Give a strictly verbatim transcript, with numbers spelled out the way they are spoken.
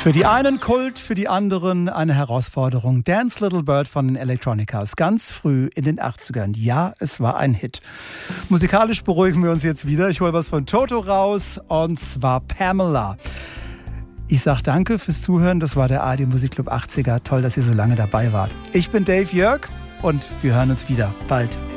Für die einen Kult, für die anderen eine Herausforderung. Dance Little Bird von den Electronicas, ganz früh in den achtzigern. Ja, es war ein Hit. Musikalisch beruhigen wir uns jetzt wieder. Ich hole was von Toto raus, und zwar Pamela. Ich sage danke fürs Zuhören. Das war der A R D Musikclub achtziger. Toll, dass ihr so lange dabei wart. Ich bin Dave Jörg und wir hören uns wieder bald.